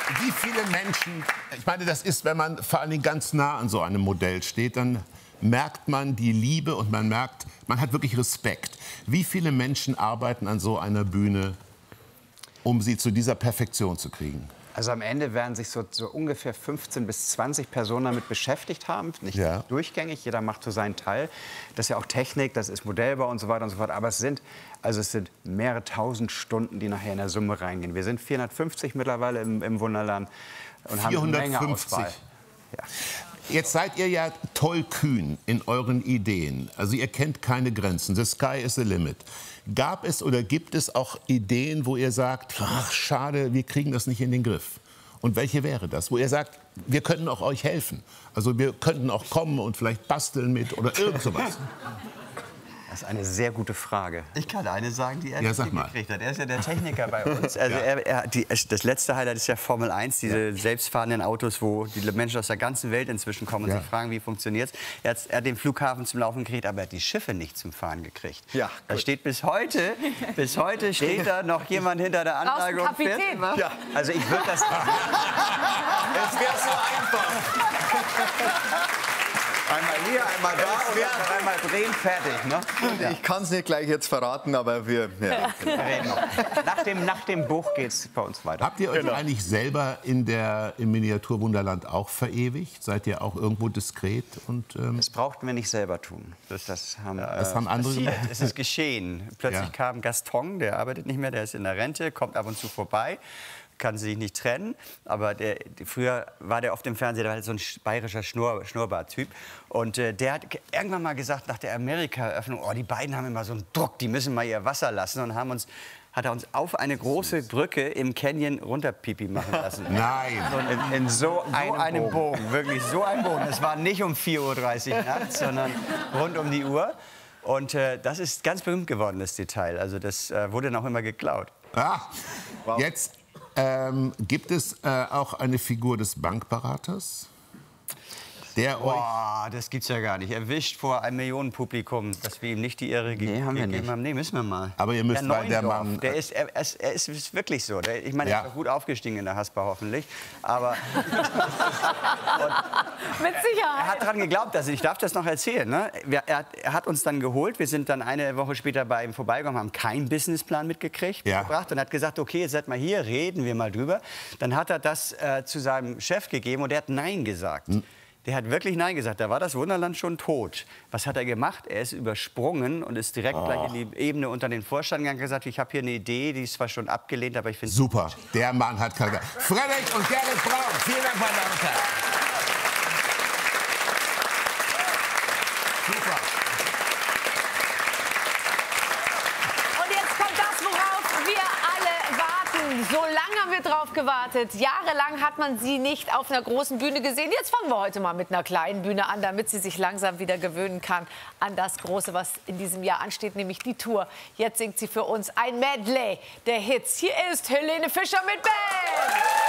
Wie viele Menschen, ich meine, das ist, wenn man vor allen Dingen ganz nah an so einem Modell steht, dann merkt man die Liebe und man merkt, man hat wirklich Respekt. Wie viele Menschen arbeiten an so einer Bühne, um sie zu dieser Perfektion zu kriegen? Also am Ende werden sich so ungefähr 15 bis 20 Personen damit beschäftigt haben. Nicht durchgängig, jeder macht so seinen Teil. Das ist ja auch Technik, das ist Modellbau und so weiter und so fort. Aber es sind mehrere tausend Stunden, die nachher in der Summe reingehen. Wir sind 450 mittlerweile im Wunderland und haben eine Menge Auswahl. Ja. Jetzt seid ihr ja tollkühn in euren Ideen. Also ihr kennt keine Grenzen. The sky is the limit. Gab es oder gibt es auch Ideen, wo ihr sagt, ach schade, wir kriegen das nicht in den Griff? Und welche wäre das? Wo ihr sagt, wir könnten auch euch helfen. Also wir könnten auch kommen und vielleicht basteln mit oder irgend sowas. Das ist eine sehr gute Frage. Ich kann eine sagen, die er nicht gekriegt hat. Er ist ja der Techniker bei uns. Also das letzte Highlight ist ja Formel 1, diese selbstfahrenden Autos, wo die Menschen aus der ganzen Welt inzwischen kommen und sich fragen, wie funktioniert es. Er hat den Flughafen zum Laufen gekriegt, aber er hat die Schiffe nicht zum Fahren gekriegt. Ja, da steht bis heute steht da noch jemand hinter der Anlage und fährt. Ja. Also ich würde das... Es wäre so einfach. Einmal hier, einmal da und einmal drehen, fertig. Ne? Ja. Ich kann es nicht gleich jetzt verraten, aber wir reden noch. Nach dem Buch geht es bei uns weiter. Habt ihr euch eigentlich selber im Miniaturwunderland auch verewigt? Seid ihr auch irgendwo diskret? Das brauchten wir nicht selber tun. Das haben andere gemacht. Es ist geschehen. Plötzlich kam Gaston, der arbeitet nicht mehr, der ist in der Rente, kommt ab und zu vorbei. Kann sich nicht trennen, aber früher war der oft im Fernsehen, der war halt so ein bayerischer Schnurrbart-Typ. Und der hat irgendwann mal gesagt, nach der Amerika-Eröffnung, oh, die beiden haben immer so einen Druck, die müssen mal ihr Wasser lassen. Und hat er uns auf eine große Brücke im Canyon runter Pipi machen lassen. Nein! In so einem Bogen. Wirklich so ein Bogen. Es war nicht um 4:30 Uhr nachts, sondern rund um die Uhr. Und das ist ganz berühmt geworden, das Detail. Also das wurde dann auch immer geklaut. Ah, wow. Jetzt gibt es auch eine Figur des Bankberaters? Boah, das gibt's ja gar nicht. Erwischt vor einem Millionenpublikum, dass wir ihm nicht die Ehre gegeben haben. Nee, müssen wir mal. Aber ihr müsst, weil der Mann... Er ist wirklich so. Ich meine, er ist gut aufgestiegen in der Haspa hoffentlich. Aber... Mit Sicherheit. Er hat daran geglaubt, ich darf das noch erzählen. Ne? Er hat uns dann geholt. Wir sind dann eine Woche später bei ihm vorbeigekommen, haben keinen Businessplan mitgebracht und hat gesagt, okay, jetzt seid mal hier, reden wir mal drüber. Dann hat er das zu seinem Chef gegeben und der hat Nein gesagt. Der hat wirklich Nein gesagt. Da war das Wunderland schon tot. Was hat er gemacht? Er ist übersprungen und ist direkt gleich in die Ebene unter den Vorstand gegangen und gesagt, ich habe hier eine Idee, die ist zwar schon abgelehnt, aber ich finde... Super, der Mann hat Charakter. Frederik und Gerrit Braun, vielen Dank, meine Damen und Herren. Super. Und jetzt kommt das, worauf wir alle warten. So lange haben wir drauf gewartet. Jahrelang hat man sie nicht auf einer großen Bühne gesehen. Jetzt fangen wir heute mal mit einer kleinen Bühne an, damit sie sich langsam wieder gewöhnen kann an das Große, was in diesem Jahr ansteht, nämlich die Tour. Jetzt singt sie für uns ein Medley der Hits. Hier ist Helene Fischer mit Band.